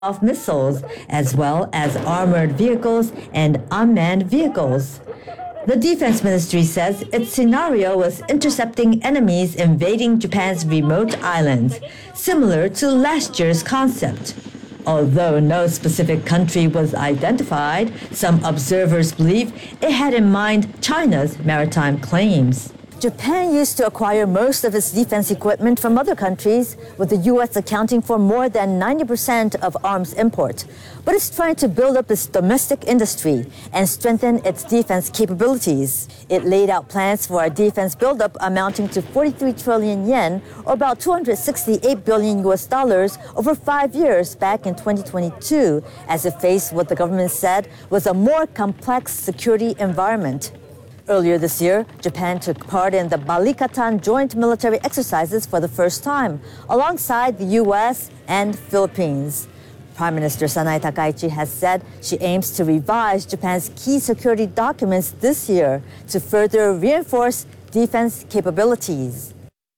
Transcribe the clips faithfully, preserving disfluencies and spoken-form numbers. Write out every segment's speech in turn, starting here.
of missiles, as well as armored vehicles and unmanned vehicles. The Defense Ministry says its scenario was intercepting enemies invading Japan's remote islands, similar to last year's concept. Although no specific country was identified, some observers believe it had in mind China's maritime claims. Japan used to acquire most of its defense equipment from other countries, with the U S accounting for more than ninety percent of arms import. But it's trying to build up its domestic industry and strengthen its defense capabilities. It laid out plans for a defense buildup amounting to forty-three trillion yen, or about two hundred sixty-eight billion U S dollars over five years back in twenty twenty-two, as it faced what the government said was a more complex security environment. Earlier this year, Japan took part in the Balikatan joint military exercises for the first time, alongside the U S and Philippines. Prime Minister Sanae Takaichi has said she aims to revise Japan's key security documents this year to further reinforce defense capabilities.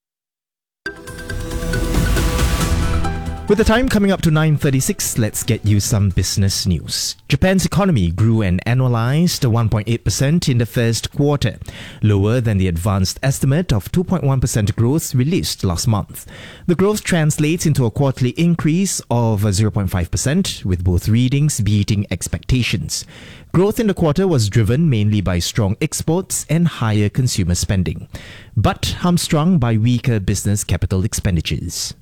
With the time coming up to nine thirty-six, let's get you some business news. Japan's economy grew an annualized one point eight percent in the first quarter, lower than the advanced estimate of two point one percent growth released last month. The growth translates into a quarterly increase of zero point five percent, with both readings beating expectations. Growth in the quarter was driven mainly by strong exports and higher consumer spending, but hamstrung by weaker business capital expenditures.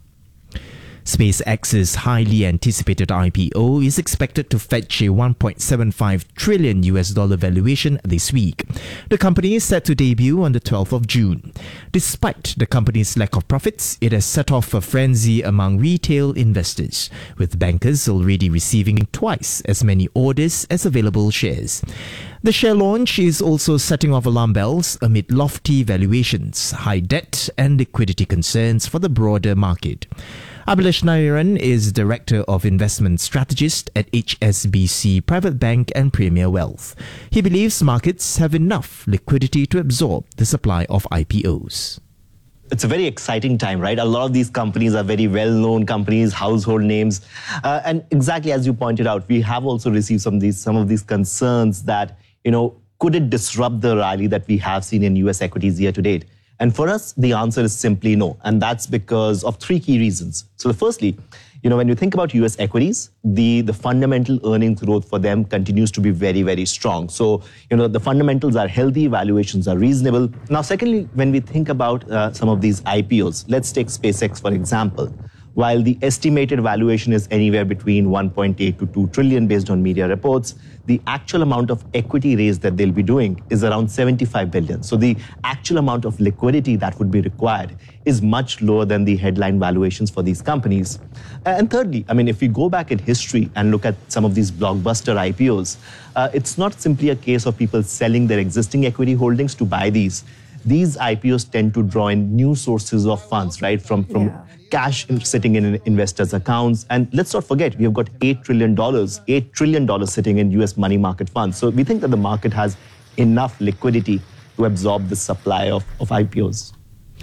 SpaceX's highly anticipated I P O is expected to fetch a one point seven five trillion U S dollar valuation this week. The company is set to debut on the twelfth of June. Despite the company's lack of profits, it has set off a frenzy among retail investors, with bankers already receiving twice as many orders as available shares. The share launch is also setting off alarm bells amid lofty valuations, high debt, and liquidity concerns for the broader market. Abhilash Nayaran is Director of Investment Strategist at H S B C Private Bank and Premier Wealth. He believes markets have enough liquidity to absorb the supply of I P Os. It's a very exciting time, right? A lot of these companies are very well-known companies, household names. Uh, and exactly as you pointed out, we have also received some of these, some of these concerns that, you know, could it disrupt the rally that we have seen in U S equities year to date? And for us, the answer is simply no. And that's because of three key reasons. So firstly, you know, when you think about U S equities, the, the fundamental earnings growth for them continues to be very, very strong. So, you know, the fundamentals are healthy, valuations are reasonable. Now, secondly, when we think about uh, some of these I P Os, let's take SpaceX, for example. While the estimated valuation is anywhere between one point eight to two trillion based on media reports, the actual amount of equity raise that they'll be doing is around seventy-five billion. So the actual amount of liquidity that would be required is much lower than the headline valuations for these companies. And thirdly, I mean, if we go back in history and look at some of these blockbuster I P Os, uh, it's not simply a case of people selling their existing equity holdings to buy these. These I P Os tend to draw in new sources of funds, right, from, from yeah. cash sitting in investors' accounts. And let's not forget, we have got eight trillion dollars, eight trillion dollars sitting in U S money market funds. So we think that the market has enough liquidity to absorb the supply of, of I P Os.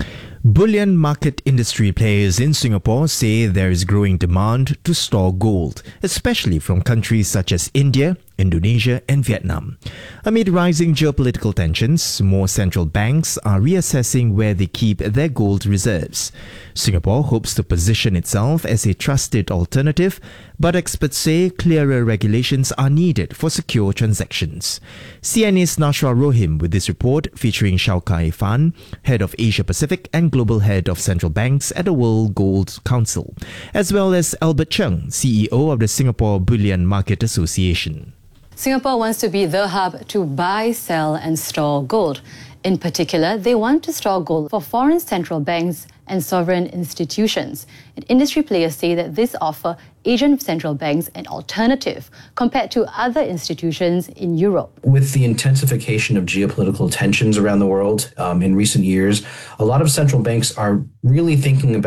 Bullion market industry players in Singapore say there is growing demand to store gold, especially from countries such as India, Indonesia and Vietnam. Amid rising geopolitical tensions, more central banks are reassessing where they keep their gold reserves. Singapore hopes to position itself as a trusted alternative, but experts say clearer regulations are needed for secure transactions. C N A's Nashwa Rohim with this report featuring Shaukai Fan, Head of Asia Pacific and Global Head of Central Banks at the World Gold Council, as well as Albert Chung, C E O of the Singapore Bullion Market Association. Singapore wants to be the hub to buy, sell and store gold. In particular, they want to store gold for foreign central banks and sovereign institutions. And industry players say that this offers Asian central banks an alternative compared to other institutions in Europe. With the intensification of geopolitical tensions around the world um, in recent years, a lot of central banks are really thinking about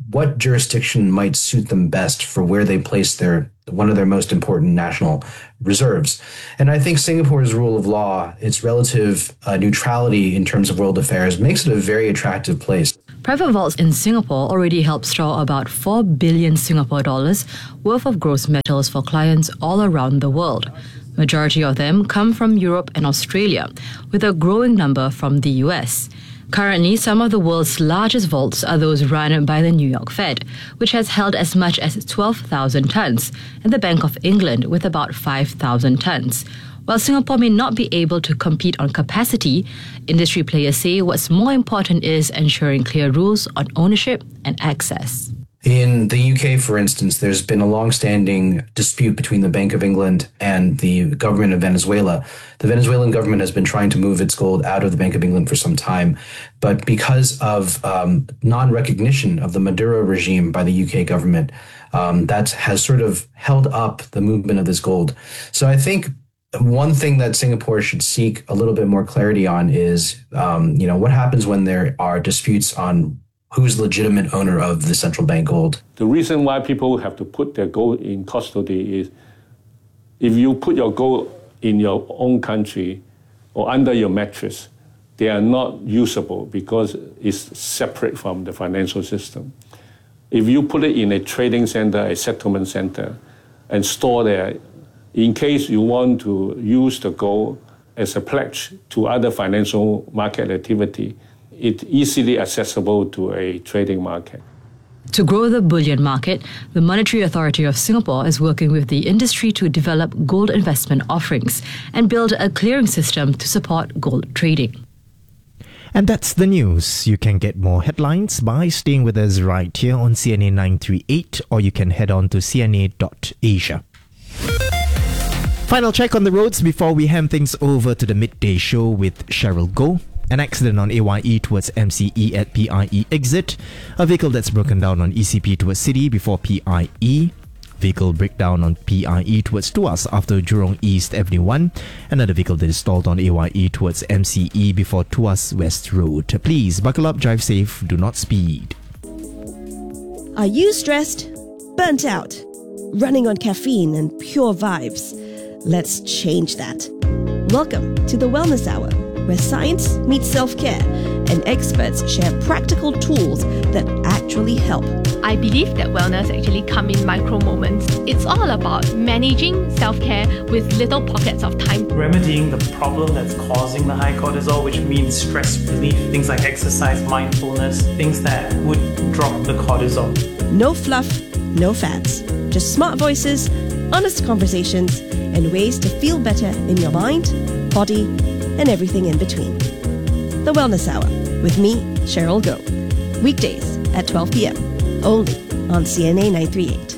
what jurisdiction might suit them best for where they place their one of their most important national reserves. And I think Singapore's rule of law, its relative uh, neutrality in terms of world affairs, makes it a very attractive place. Private vaults in Singapore already help store about four billion Singapore dollars worth of gross metals for clients all around the world. Majority of them come from Europe and Australia, with a growing number from the U S. Currently, some of the world's largest vaults are those run by the New York Fed, which has held as much as twelve thousand tons, and the Bank of England with about five thousand tons. While Singapore may not be able to compete on capacity, industry players say what's more important is ensuring clear rules on ownership and access. In the U K, for instance, there's been a long-standing dispute between the Bank of England and the government of Venezuela. The Venezuelan government has been trying to move its gold out of the Bank of England for some time. But because of um, non-recognition of the Maduro regime by the U K government, um, that has sort of held up the movement of this gold. So I think one thing that Singapore should seek a little bit more clarity on is, um, you know, what happens when there are disputes on who's the legitimate owner of the central bank gold. The reason why people have to put their gold in custody is if you put your gold in your own country or under your mattress, they are not usable because it's separate from the financial system. If you put it in a trading center, a settlement center, and store there, in case you want to use the gold as a pledge to other financial market activity, it's easily accessible to a trading market. To grow the bullion market, the Monetary Authority of Singapore is working with the industry to develop gold investment offerings and build a clearing system to support gold trading. And that's the news. You can get more headlines by staying with us right here on C N A nine thirty-eight, or you can head on to c n a dot asia. Final check on the roads before we hand things over to the midday show with Cheryl Goh. An accident on A Y E towards M C E at P I E exit. A vehicle that's broken down on E C P towards City before P I E. Vehicle breakdown on P I E towards Tuas after Jurong East Avenue one. Another vehicle that is stalled on A Y E towards M C E before Tuas West Road. Please buckle up, drive safe, do not speed. Are you stressed? Burnt out? Running on caffeine and pure vibes? Let's change that. Welcome to the Wellness Hour, where science meets self-care and experts share practical tools that actually help. I believe that wellness actually comes in micro moments. It's all about managing self-care with little pockets of time. Remedying the problem that's causing the high cortisol, which means stress relief, things like exercise, mindfulness, things that would drop the cortisol. No fluff, no fads. Just smart voices, honest conversations, and ways to feel better in your mind, body, and everything in between. The Wellness Hour with me, Cheryl Goh. Weekdays at twelve p.m. only on C N A nine thirty-eight.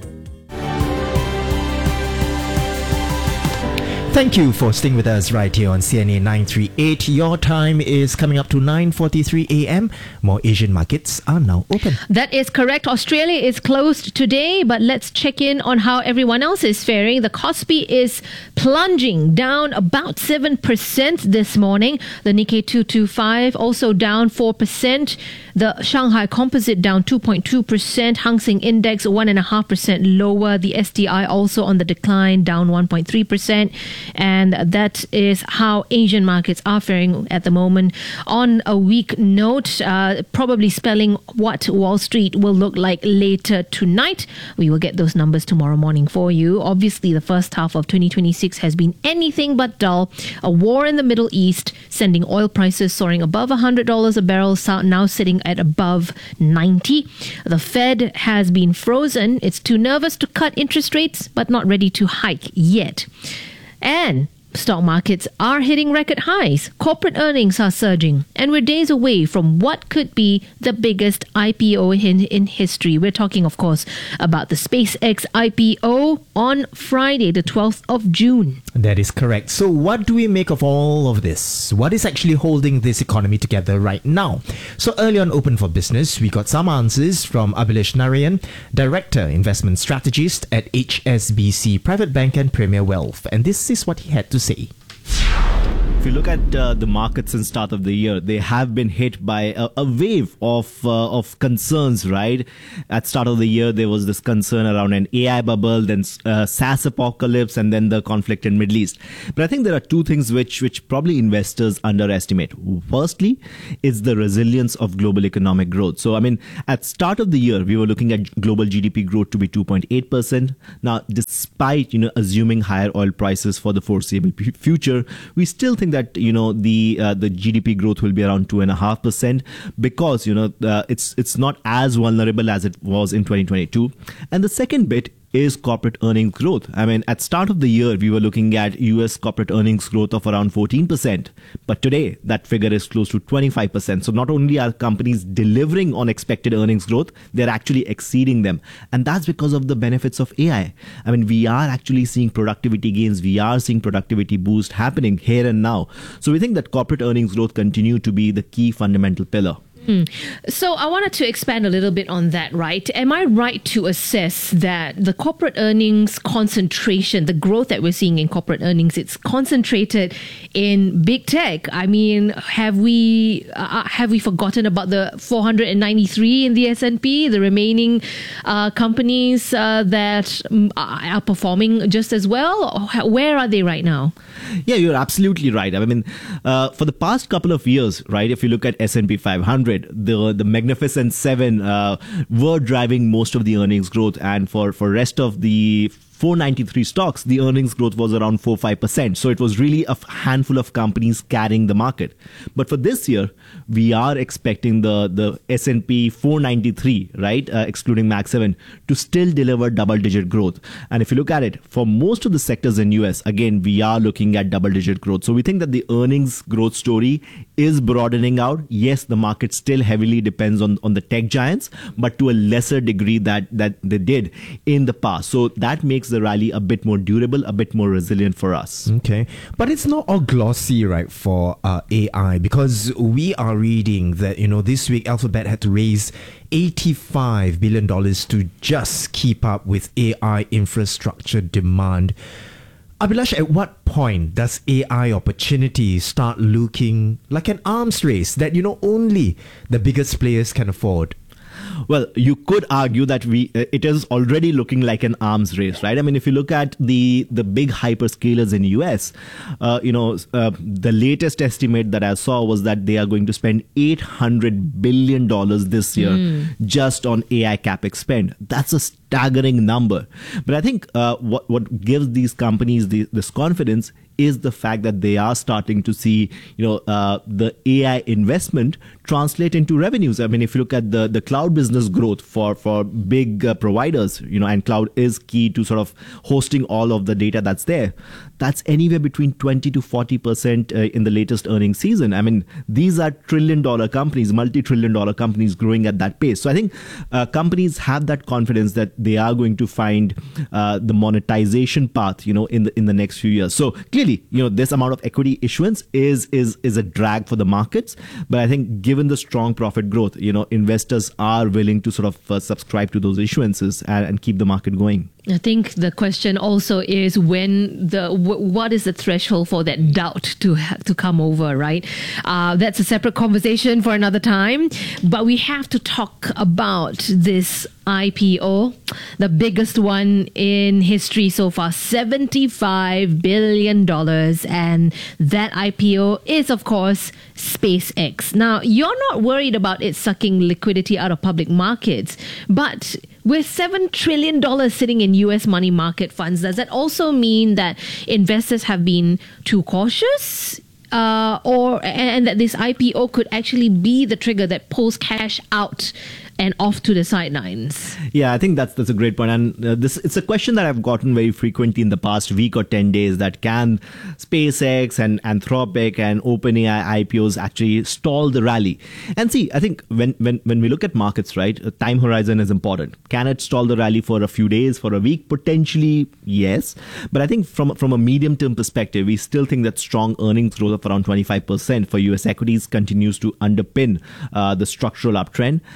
Thank you for staying with us right here on C N A nine thirty-eight. Your time is coming up to nine forty-three a.m. More Asian markets are now open. That is correct. Australia is closed today, but let's check in on how everyone else is faring. The Kospi is plunging down about seven percent this morning. The Nikkei two twenty-five also down four percent. The Shanghai Composite down two point two percent. Hang Seng Index one point five percent lower. The S T I also on the decline, down one point three percent. And that is how Asian markets are faring at the moment. On a weak note, uh, probably spelling what Wall Street will look like later tonight. We will get those numbers tomorrow morning for you. Obviously, the first half of twenty twenty-six has been anything but dull. A war in the Middle East, sending oil prices soaring above one hundred dollars a barrel, now sitting at above ninety. The Fed has been frozen. It's too nervous to cut interest rates, but not ready to hike yet. And stock markets are hitting record highs. Corporate earnings are surging. And we're days away from what could be the biggest I P O in, in history. We're talking, of course, about the SpaceX I P O on Friday, the twelfth of June. That is correct. So what do we make of all of this? What is actually holding this economy together right now? So early on Open for Business, we got some answers from Abhilash Narayan, Director Investment Strategist at H S B C Private Bank and Premier Wealth. And this is what he had to say. if you look at uh, the markets since start of the year, they have been hit by a, a wave of uh, of concerns, right? At start of the year, there was this concern around an A I bubble, then uh, SaaS apocalypse, and then the conflict in Middle East. But I think there are two things which which probably investors underestimate. Firstly, is the resilience of global economic growth. So, I mean, at start of the year, we were looking at global G D P growth to be two point eight percent. Now, despite, you know, assuming higher oil prices for the foreseeable p- future, we still think that, you know, the uh, the G D P growth will be around two and a half percent because, you know, uh, it's it's not as vulnerable as it was in twenty twenty-two. And the second bit is corporate earnings growth. I mean, at start of the year, we were looking at U S corporate earnings growth of around fourteen percent. But today, that figure is close to twenty-five percent. So not only are companies delivering on expected earnings growth, they're actually exceeding them. And that's because of the benefits of A I. I mean, we are actually seeing productivity gains. We are seeing productivity boost happening here and now. So we think that corporate earnings growth continue to be the key fundamental pillar. Mm. So I wanted to expand a little bit on that, right? Am I right to assess that the corporate earnings concentration, the growth that we're seeing in corporate earnings, it's concentrated in big tech? I mean, have we uh, have we forgotten about the four hundred ninety-three in the S and P, the remaining uh, companies uh, that are performing just as well? Where are they right now? Yeah, you're absolutely right. I mean, uh, for the past couple of years, right, if you look at S and P five hundred, the the Magnificent Seven uh, were driving most of the earnings growth, and for for rest of the four ninety-three stocks, the earnings growth was around four to five percent. So it was really a handful of companies carrying the market. But for this year, we are expecting the, the S and P four ninety-three, right, uh, excluding Mag seven, to still deliver double-digit growth. And if you look at it, for most of the sectors in U S, again, we are looking at double-digit growth. So we think that the earnings growth story is broadening out. Yes, the market still heavily depends on, on the tech giants, but to a lesser degree that, that they did in the past. So that makes the rally a bit more durable, a bit more resilient for us. Okay. But it's not all glossy, right, for uh, A I, because we are reading that, you know, this week Alphabet had to raise eighty-five billion dollars to just keep up with A I infrastructure demand. Abhilash, at what point does A I opportunity start looking like an arms race that, you know, only the biggest players can afford? Well, you could argue that we uh, it is already looking like an arms race, right? I mean, if you look at the the big hyperscalers in U S, uh, you know, uh, the latest estimate that I saw was that they are going to spend eight hundred billion dollars this year mm. just on A I capex spend. That's a staggering number. But I think uh, what what gives these companies the, this confidence is the fact that they are starting to see, you know, uh, the A I investment translate into revenues. I mean, if you look at the, the cloud business growth for, for big uh, providers, you know, and cloud is key to sort of hosting all of the data that's there. That's anywhere between twenty to forty percent uh, in the latest earnings season. I mean, these are trillion dollar companies, multi-trillion dollar companies growing at that pace. So I think uh, companies have that confidence that they are going to find uh, the monetization path, you know, in the in the next few years. So clearly, you know, this amount of equity issuance is is is a drag for the markets. But I think given the strong profit growth, you know, investors are willing to sort of uh, subscribe to those issuances and, and keep the market going. I think the question also is when the w- what is the threshold for that doubt to ha- to come over, right? Uh, that's a separate conversation for another time. But we have to talk about this I P O, the biggest one in history so far, seventy-five billion dollars. And that I P O is, of course, SpaceX. Now, you're not worried about it sucking liquidity out of public markets, but with seven trillion dollars sitting in U S money market funds, does that also mean that investors have been too cautious? Uh, or and that this I P O could actually be the trigger that pulls cash out and off to the sidelines? Yeah, I think that's that's a great point. And uh, this it's a question that I've gotten very frequently in the past week or ten days, that can SpaceX and Anthropic and OpenAI I P Os actually stall the rally? And see, I think when, when, when we look at markets, right, a time horizon is important. Can it stall the rally for a few days, for a week? Potentially, yes. But I think from, from a medium-term perspective, we still think that strong earnings growth of around twenty-five percent for U S equities continues to underpin uh, the structural uptrend. Uh,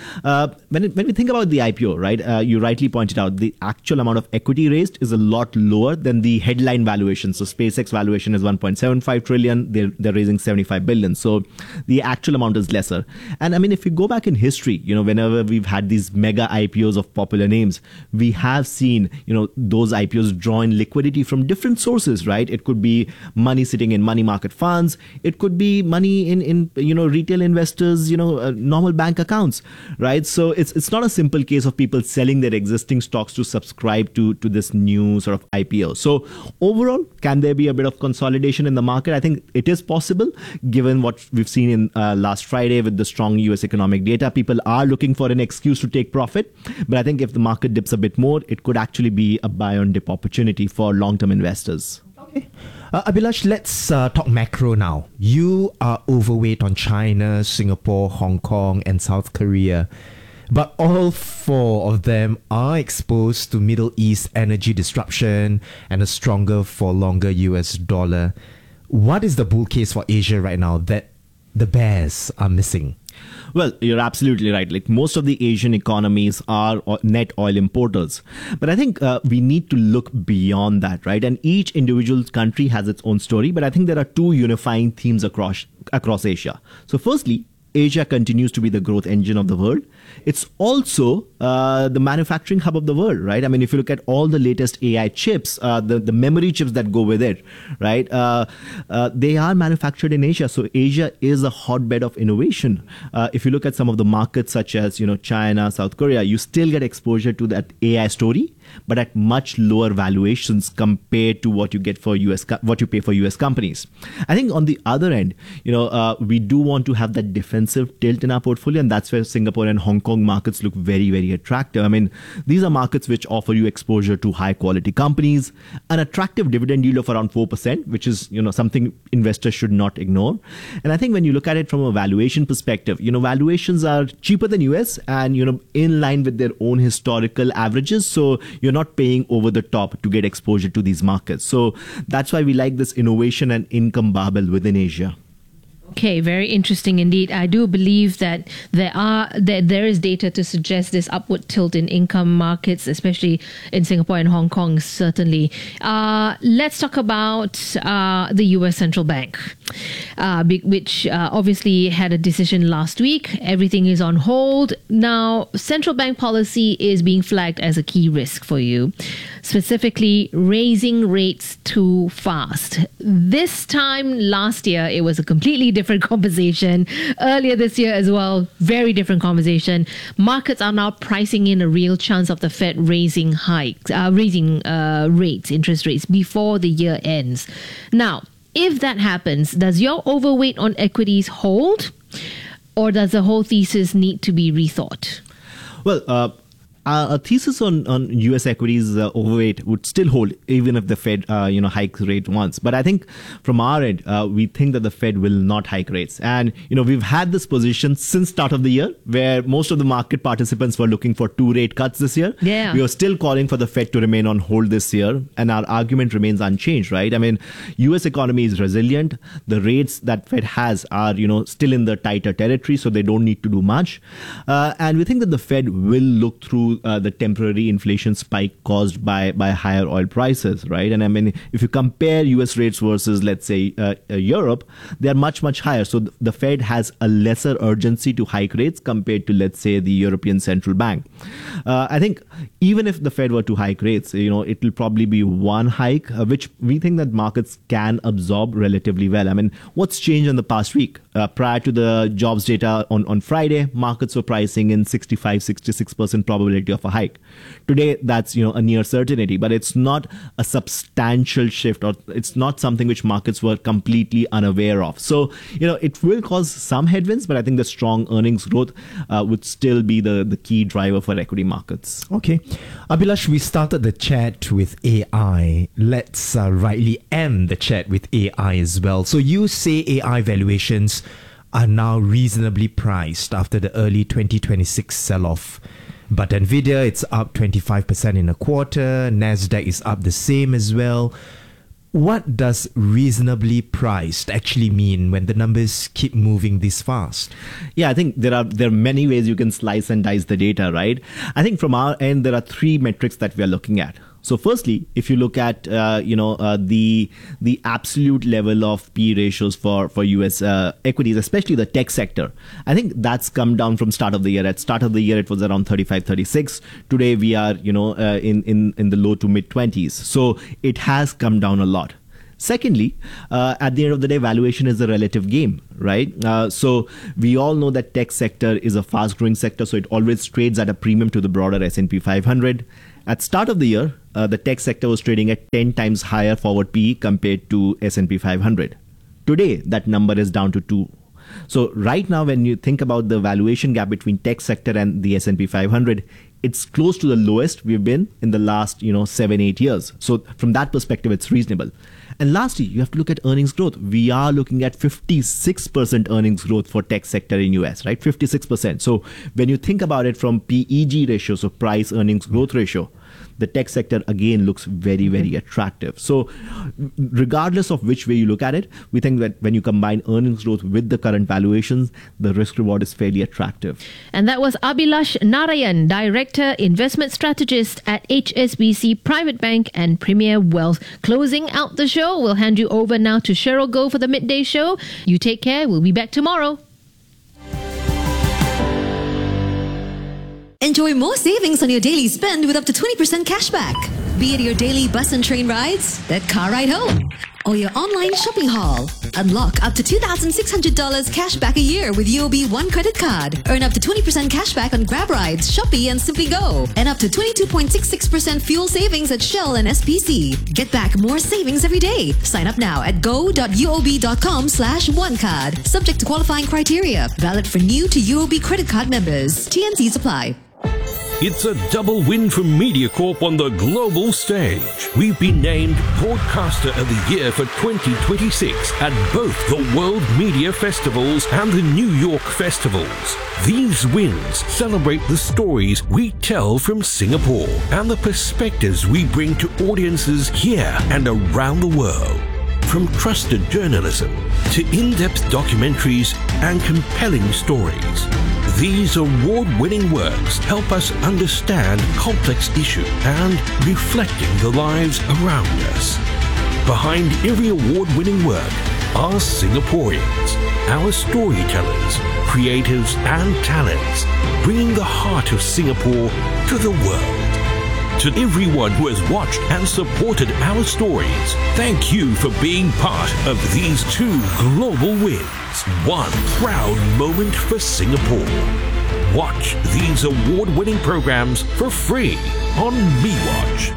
when, it, when we think about the I P O, right, uh, you rightly pointed out the actual amount of equity raised is a lot lower than the headline valuation. So SpaceX valuation is one point seven five trillion. They're, they're raising seventy-five billion. So the actual amount is lesser. And I mean, if you go back in history, you know, whenever we've had these mega I P Os of popular names, we have seen, you know, those I P Os draw in liquidity from different sources, right? It could be money sitting in money market funds. It could be money in, in you know, retail investors, you know, uh, normal bank accounts, right? So it's it's not a simple case of people selling their existing stocks to subscribe to, to this new sort of I P O. So overall, can there be a bit of consolidation in the market? I think it is possible, given what we've seen in uh, last Friday with the strong U S economic data. People are looking for an excuse to take profit. But I think if the market dips a bit more, it could actually be a buy on dip opportunity for long-term investors. Okay. Uh, Abhilash, let's uh, talk macro now. You are overweight on China, Singapore, Hong Kong, and South Korea. But all four of them are exposed to Middle East energy disruption and a stronger for longer U S dollar. What is the bull case for Asia right now that the bears are missing? Well, you're absolutely right. Like most of the Asian economies are net oil importers. But I think uh, we need to look beyond that, right? And each individual country has its own story. But I think there are two unifying themes across across Asia. So firstly, Asia continues to be the growth engine of the world. It's also uh, the manufacturing hub of the world, right? I mean, if you look at all the latest A I chips, uh, the, the memory chips that go with it, right? Uh, uh, they are manufactured in Asia. So Asia is a hotbed of innovation. Uh, if you look at some of the markets such as, you know, China, South Korea, you still get exposure to that A I story, but at much lower valuations compared to what you get for U S, what you pay for U S companies. I think on the other end, you know, uh, we do want to have that defensive tilt in our portfolio, and that's where Singapore and Hong Kong markets look very, very attractive. I mean, these are markets which offer you exposure to high quality companies, an attractive dividend yield of around four percent, which is, you know, something investors should not ignore. And I think when you look at it from a valuation perspective, you know, valuations are cheaper than U S and, you know, in line with their own historical averages. So you're not paying over the top to get exposure to these markets. So that's why we like this innovation and income barbell within Asia. Okay, very interesting indeed. I do believe that there are that there is data to suggest this upward tilt in income markets, especially in Singapore and Hong Kong, certainly. Uh, let's talk about uh, the U S Central Bank, uh, which uh, obviously had a decision last week. Everything is on hold. Now, central bank policy is being flagged as a key risk for you, specifically raising rates too fast. This time last year, it was a completely different different conversation. Earlier this year as well, very different conversation. Markets are now pricing in a real chance of the Fed raising hikes, uh, raising uh, rates, interest rates before the year ends. Now, if that happens, does your overweight on equities hold, or does the whole thesis need to be rethought? Well, uh, Uh, a thesis on, on U S equities uh, overweight would still hold even if the Fed, uh, you know, hikes rate once. But I think from our end, uh, we think that the Fed will not hike rates. And, you know, we've had this position since start of the year where most of the market participants were looking for two rate cuts this year. Yeah. We are still calling for the Fed to remain on hold this year. And our argument remains unchanged, right? I mean, U S economy is resilient. The rates that Fed has are, you know, still in the tighter territory, so they don't need to do much. Uh, and we think that the Fed will look through Uh, the temporary inflation spike caused by, by higher oil prices, right? And I mean, if you compare U S rates versus, let's say, uh, uh, Europe, they are much, much higher. So th- the Fed has a lesser urgency to hike rates compared to, let's say, the European Central Bank. Uh, I think even if the Fed were to hike rates, you know, it will probably be one hike, uh, which we think that markets can absorb relatively well. I mean, what's changed in the past week? Uh, prior to the jobs data on, on Friday, markets were pricing in sixty-five, sixty-six percent probability of a hike. Today, that's, you know, a near certainty, but it's not a substantial shift, or it's not something which markets were completely unaware of. So, you know, it will cause some headwinds, but I think the strong earnings growth uh, would still be the, the key driver for equity markets. Okay. Abhilash, we started the chat with A I. Let's uh, rightly end the chat with A I as well. So you say A I valuations are now reasonably priced after the early twenty twenty-six sell-off. But Nvidia, it's up twenty-five percent in a quarter. Nasdaq is up the same as well. What does reasonably priced actually mean when the numbers keep moving this fast? Yeah, I think there are there are many ways you can slice and dice the data, right? I think from our end, there are three metrics that we are looking at. So firstly, if you look at uh, you know uh, the the absolute level of P E ratios for for U S uh, equities, especially the tech sector, I think that's come down from start of the year. At start of the year, it was around thirty-five, thirty-six. Today, we are you know uh, in in in the low to mid twenties. So it has come down a lot. Secondly, uh, at the end of the day, valuation is a relative game, right? Uh, so we all know that tech sector is a fast-growing sector, so it always trades at a premium to the broader S and P five hundred. At start of the year, uh, the tech sector was trading at ten times higher forward P E compared to S and P five hundred. Today, that number is down to two. So right now, when you think about the valuation gap between tech sector and the S and P five hundred, it's close to the lowest we've been in the last, you know, seven, eight years. So from that perspective, it's reasonable. And lastly, you have to look at earnings growth. We are looking at fifty-six percent earnings growth for tech sector in U S, right? fifty-six percent. So when you think about it from P E G ratio, so price earnings growth ratio, the tech sector again looks very, very attractive. So regardless of which way you look at it, we think that when you combine earnings growth with the current valuations, the risk reward is fairly attractive. And that was Abhilash Narayan, Director, Investment Strategist at H S B C Private Bank and Premier Wealth. Closing out the show, we'll hand you over now to Cheryl Goh for the midday show. You take care. We'll be back tomorrow. Enjoy more savings on your daily spend with up to twenty percent cashback. Be it your daily bus and train rides, that car ride home, or your online shopping haul. Unlock up to two thousand six hundred dollars cashback a year with U O B One credit card. Earn up to twenty percent cashback on Grab rides, Shopee and Simply Go. And up to twenty-two point six six percent fuel savings at Shell and S P C. Get back more savings every day. Sign up now at go.uob.com slash one card. Subject to qualifying criteria. Valid for new to U O B credit card members. T N Cs apply. It's a double win for MediaCorp on the global stage. We've been named Broadcaster of the Year for twenty twenty-six at both the World Media Festivals and the New York Festivals. These wins celebrate the stories we tell from Singapore and the perspectives we bring to audiences here and around the world. From trusted journalism to in-depth documentaries and compelling stories, these award-winning works help us understand complex issues and reflecting the lives around us. Behind every award-winning work are Singaporeans, our storytellers, creatives and talents, bringing the heart of Singapore to the world. To everyone who has watched and supported our stories, thank you for being part of these two global wins. One proud moment for Singapore. Watch these award-winning programs for free on MeWatch.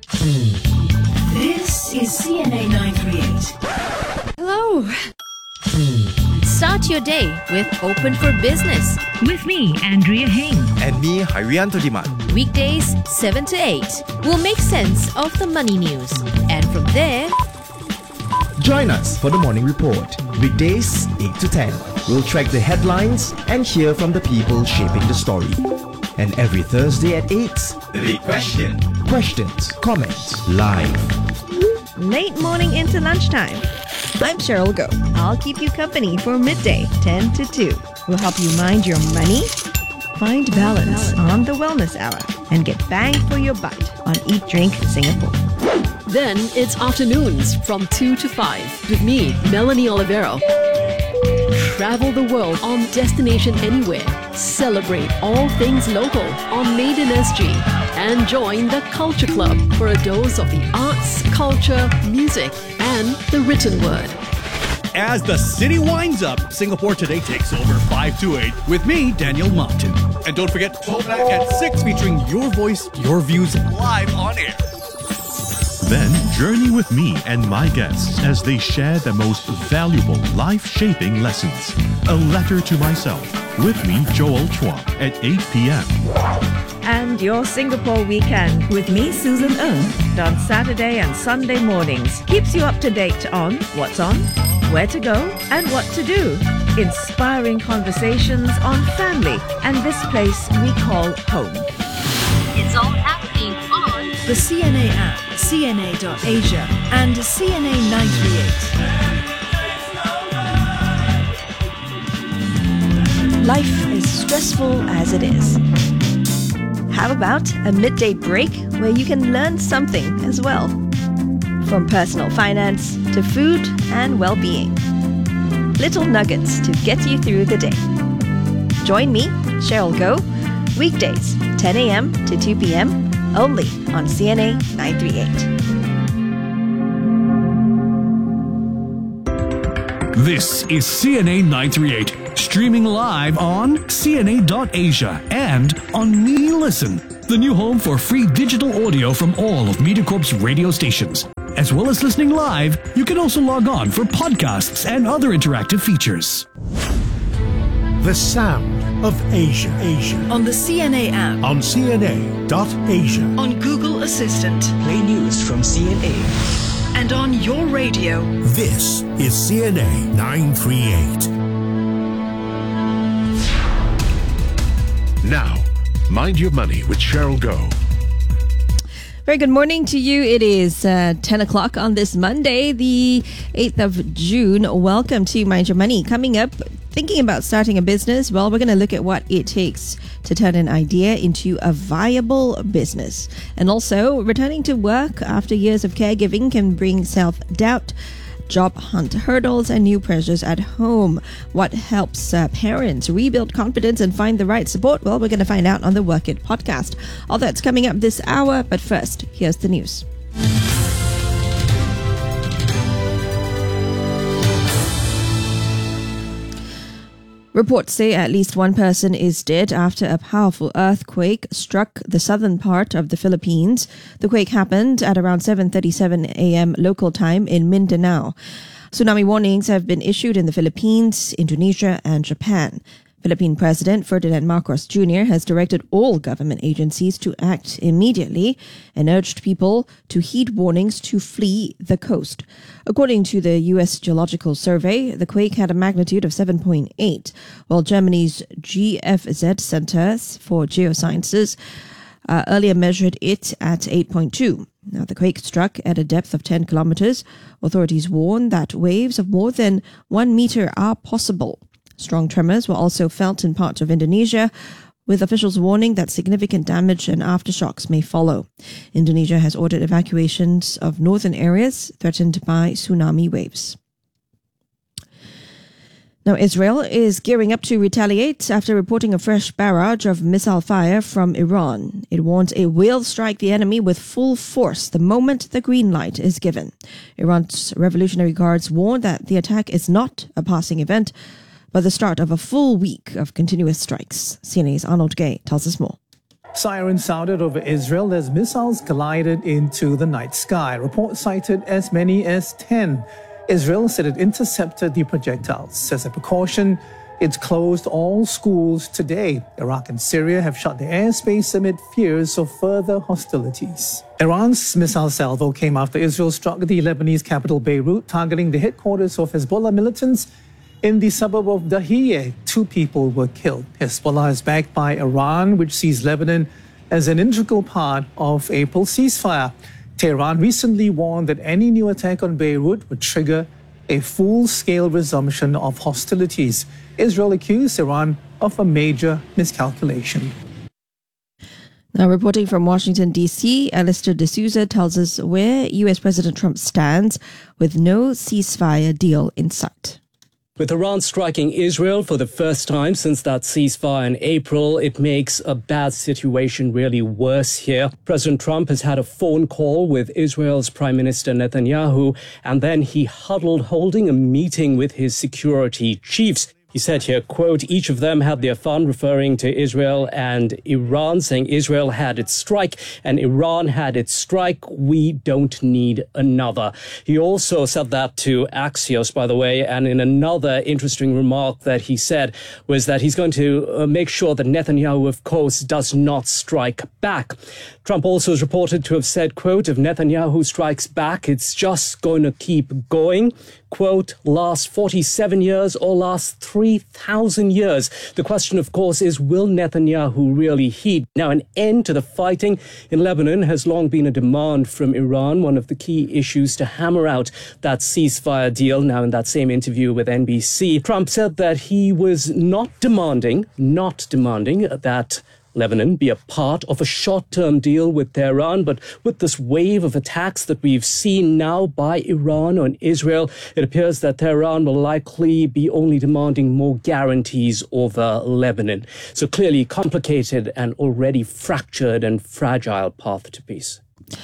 This is C N A nine thirty-eight. Hello. Start your day with Open for Business. With me, Andrea Heng. And me, Harianto Diman. Weekdays, seven to eight. We'll make sense of the money news. And from there... Join us for the Morning Report. Weekdays, eight to ten. We'll track the headlines and hear from the people shaping the story. And every Thursday at eight, The Big Question. Questions, comments, live. Late morning into lunchtime. I'm Cheryl Goh. I'll keep you company for midday, ten to two. We'll help you mind your money, find balance on the Wellness Hour, and get bang for your buck on Eat Drink Singapore. Then it's afternoons from two to five with me, Melanie Olivero. Travel the world on Destination Anywhere. Celebrate all things local on Made in S G. And join the Culture Club for a dose of the arts, culture, music, and the written word. As the city winds up, Singapore Today takes over five to eight with me, Daniel Martin. And don't forget, Throwback at six featuring your voice, your views live on air. Then journey with me and my guests as they share the most valuable life-shaping lessons. A Letter to Myself with me, Joel Chua, at eight p.m. And your Singapore weekend with me, Susan Ng, on Saturday and Sunday mornings. Keeps you up to date on what's on, where to go, and what to do. Inspiring conversations on family and this place we call home. It's all happening on the C N A app, C N A dot Asia and C N A nine thirty-eight. Life is stressful as it is. How about a midday break where you can learn something as well? From personal finance to food and well-being. Little nuggets to get you through the day. Join me, Cheryl Goh, weekdays, ten a.m. to two p.m. only on C N A nine thirty-eight. This is C N A nine thirty-eight, streaming live on C N A dot Asia and on Me Listen, the new home for free digital audio from all of MediaCorp's radio stations. As well as listening live, you can also log on for podcasts and other interactive features. The sound of Asia. Asia. On the C N A app. On C N A dot Asia. On Google Assistant. Play news from C N A. And on your radio. This is C N A nine thirty-eight. Now, Mind Your Money with Cheryl Goh. Very good morning to you. It is uh, ten o'clock on this Monday, the eighth of June. Welcome to Mind Your Money. Coming up, thinking about starting a business? Well, we're going to look at what it takes to turn an idea into a viable business. And also, returning to work after years of caregiving can bring self-doubt, job hunt hurdles, and new pressures at home. What helps uh, parents rebuild confidence and find the right support? Well, we're going to find out on the Work It podcast. All that's coming up this hour, but first, here's the news. Reports say at least one person is dead after a powerful earthquake struck the southern part of the Philippines. The quake happened at around seven thirty-seven a.m. local time in Mindanao. Tsunami warnings have been issued in the Philippines, Indonesia, and Japan. Philippine President Ferdinand Marcos Junior has directed all government agencies to act immediately and urged people to heed warnings to flee the coast. According to the U S Geological Survey, the quake had a magnitude of seven point eight, while Germany's G F Z Center for Geosciences uh, earlier measured it at eight point two. Now, the quake struck at a depth of ten kilometers. Authorities warn that waves of more than one meter are possible. Strong tremors were also felt in parts of Indonesia, with officials warning that significant damage and aftershocks may follow. Indonesia has ordered evacuations of northern areas threatened by tsunami waves. Now, Israel is gearing up to retaliate after reporting a fresh barrage of missile fire from Iran. It warns it will strike the enemy with full force the moment the green light is given. Iran's Revolutionary Guards warn that the attack is not a passing event, but the start of a full week of continuous strikes. C N A's Arnold Gay tells us more. Sirens sounded over Israel as missiles glided into the night sky. Reports cited as many as ten. Israel said it intercepted the projectiles. As a precaution, it's closed all schools today. Iraq and Syria have shut their airspace amid fears of further hostilities. Iran's missile salvo came after Israel struck the Lebanese capital Beirut, targeting the headquarters of Hezbollah militants in the suburb of Dahiyeh. Two people were killed. Hezbollah is backed by Iran, which sees Lebanon as an integral part of April ceasefire. Tehran recently warned that any new attack on Beirut would trigger a full-scale resumption of hostilities. Israel accused Iran of a major miscalculation. Now, reporting from Washington, D C, Alistair D'Souza tells us where U S President Trump stands with no ceasefire deal in sight. With Iran striking Israel for the first time since that ceasefire in April, it makes a bad situation really worse here. President Trump has had a phone call with Israel's Prime Minister Netanyahu, and then he huddled holding a meeting with his security chiefs. He said here, quote, each of them had their fun, referring to Israel and Iran, saying Israel had its strike and Iran had its strike. We don't need another. He also said that to Axios, by the way, and in another interesting remark that he said was that he's going to uh, make sure that Netanyahu, of course, does not strike back. Trump also is reported to have said, quote, if Netanyahu strikes back, it's just going to keep going. quote, last forty-seven years or last three thousand years? The question, of course, is will Netanyahu really heed? Now, an end to the fighting in Lebanon has long been a demand from Iran, one of the key issues to hammer out that ceasefire deal. Now, in that same interview with N B C, Trump said that he was not demanding, not demanding that Lebanon be a part of a short-term deal with Tehran, but with this wave of attacks that we've seen now by Iran on Israel, it appears that Tehran will likely be only demanding more guarantees over Lebanon. So clearly complicated and already fractured and fragile path to peace.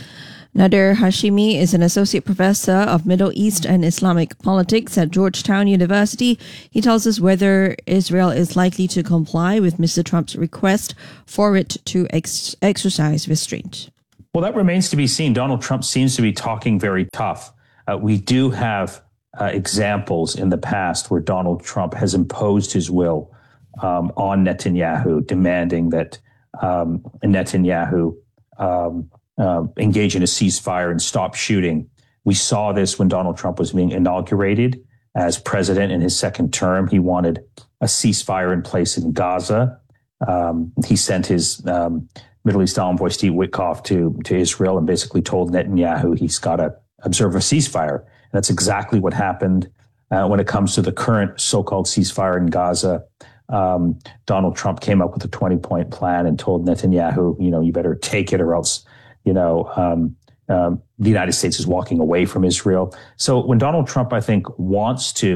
Nader Hashimi is an associate professor of Middle East and Islamic politics at Georgetown University. He tells us whether Israel is likely to comply with Mister Trump's request for it to ex- exercise restraint. Well, that remains to be seen. Donald Trump seems to be talking very tough. Uh, we do have uh, examples in the past where Donald Trump has imposed his will um, on Netanyahu, demanding that um, Netanyahu um, Uh, engage in a ceasefire and stop shooting. We saw this when Donald Trump was being inaugurated as president in his second term. He wanted a ceasefire in place in Gaza. Um, he sent his um, Middle East envoy, Steve Witkoff, to, to Israel and basically told Netanyahu he's got to observe a ceasefire. And that's exactly what happened uh, when it comes to the current so-called ceasefire in Gaza. Um, Donald Trump came up with a twenty-point plan and told Netanyahu, you know, you better take it or else You know, um, um, the United States is walking away from Israel. So when Donald Trump, I think, wants to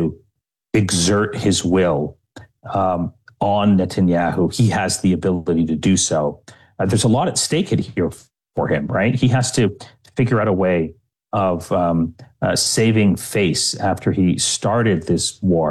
exert his will um, on Netanyahu, he has the ability to do so. Uh, there's a lot at stake here for him, right? He has to figure out a way of um, uh, saving face after he started this war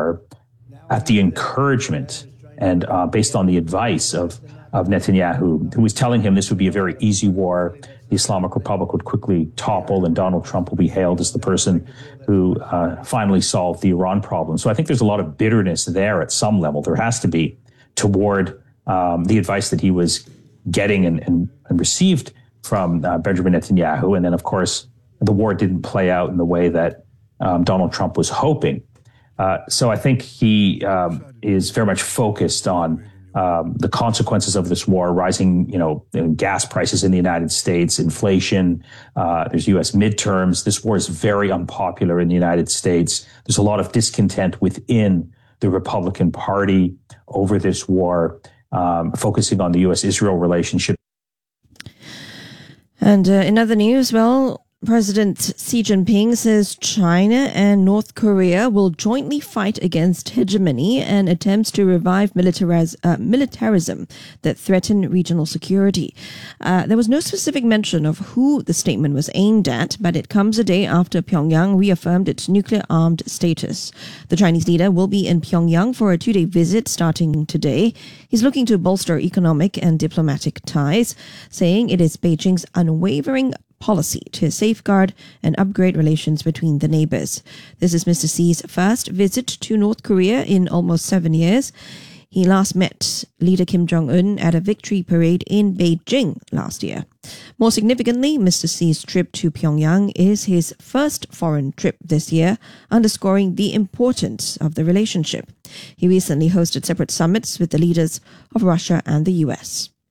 at the encouragement and uh, based on the advice of, of Netanyahu, who was telling him this would be a very easy war. The Islamic Republic would quickly topple and Donald Trump will be hailed as the person who uh, finally solved the Iran problem. So I think there's a lot of bitterness there at some level. There has to be toward um, the advice that he was getting and, and, and received from uh, Benjamin Netanyahu. And then, of course, the war didn't play out in the way that um, Donald Trump was hoping. Uh, so I think he um, is very much focused on Um, the consequences of this war, rising, you know, gas prices in the United States, inflation, uh, there's U S midterms. This war is very unpopular in the United States. There's a lot of discontent within the Republican Party over this war, um, focusing on the U S Israel relationship. And uh, in other news, well, President Xi Jinping says China and North Korea will jointly fight against hegemony and attempts to revive militariz- uh, militarism that threaten regional security. Uh, there was no specific mention of who the statement was aimed at, but it comes a day after Pyongyang reaffirmed its nuclear-armed status. The Chinese leader will be in Pyongyang for a two-day visit starting today. He's looking to bolster economic and diplomatic ties, saying it is Beijing's unwavering policy to safeguard and upgrade relations between the neighbors. This is Mister Xi's first visit to North Korea in almost seven years. He last met leader Kim Jong-un at a victory parade in Beijing last year. More significantly, Mister Xi's trip to Pyongyang is his first foreign trip this year, underscoring the importance of the relationship. He recently hosted separate summits with the leaders of Russia and the U S.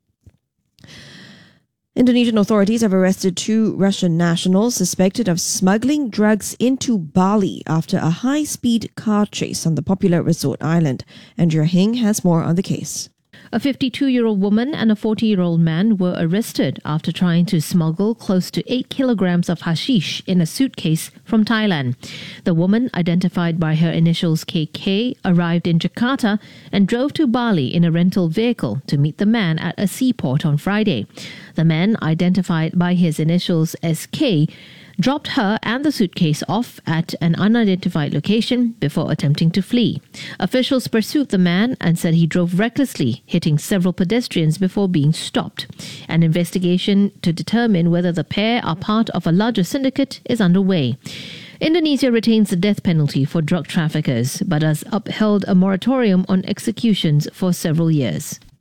Indonesian authorities have arrested two Russian nationals suspected of smuggling drugs into Bali after a high-speed car chase on the popular resort island. Andrea Hing has more on the case. A fifty-two-year-old woman and a forty-year-old man were arrested after trying to smuggle close to eight kilograms of hashish in a suitcase from Thailand. The woman, identified by her initials K K, arrived in Jakarta and drove to Bali in a rental vehicle to meet the man at a seaport on Friday. The man, identified by his initials S K, dropped her and the suitcase off at an unidentified location before attempting to flee. Officials pursued the man and said he drove recklessly, hitting several pedestrians before being stopped. An investigation to determine whether the pair are part of a larger syndicate is underway. Indonesia retains the death penalty for drug traffickers, but has upheld a moratorium on executions for several years.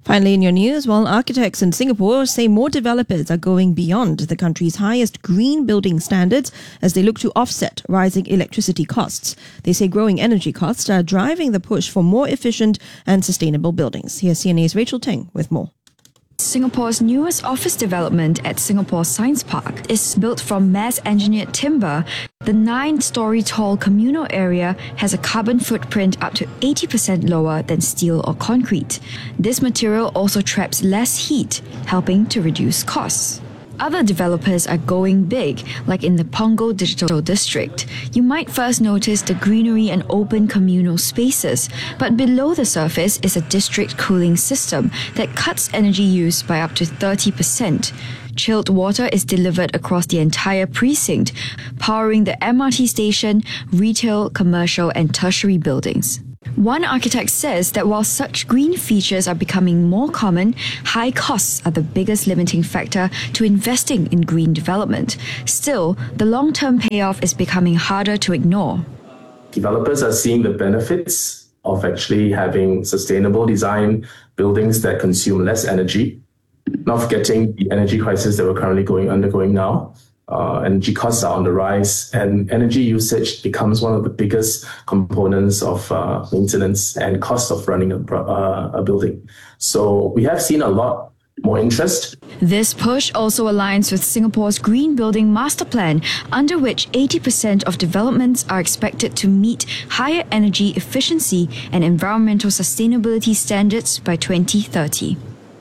Finally, in your news, well, architects in Singapore say more developers are going beyond the country's highest green building standards as they look to offset rising electricity costs. They say growing energy costs are driving the push for more efficient and sustainable buildings. Here's C N A's Rachel Teng with more. Singapore's newest office development at Singapore Science Park is built from mass-engineered timber. The nine-storey tall communal area has a carbon footprint up to eighty percent lower than steel or concrete. This material also traps less heat, helping to reduce costs. Other developers are going big, like in the Punggol Digital District. You might first notice the greenery and open communal spaces, but below the surface is a district cooling system that cuts energy use by up to thirty percent. Chilled water is delivered across the entire precinct, powering the M R T station, retail, commercial, and tertiary buildings. One architect says that while such green features are becoming more common, high costs are the biggest limiting factor to investing in green development. Still, the long-term payoff is becoming harder to ignore. Developers are seeing the benefits of actually having sustainable design buildings that consume less energy, not forgetting the energy crisis that we're currently going undergoing now. Uh, energy costs are on the rise, and energy usage becomes one of the biggest components of uh, maintenance and cost of running a, uh, a building. So we have seen a lot more interest. This push also aligns with Singapore's Green Building Master Plan, under which eighty percent of developments are expected to meet higher energy efficiency and environmental sustainability standards by twenty thirty.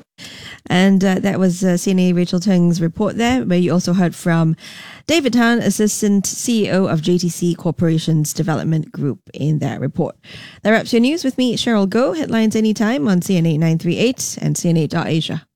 And uh, that was uh, C N A Rachel Teng's report there, where you also heard from David Tan, Assistant C E O of J T C Corporation's Development Group in that report. That wraps your news with me, Cheryl Goh. Headlines anytime on C N A nine three eight and C N A dot Asia.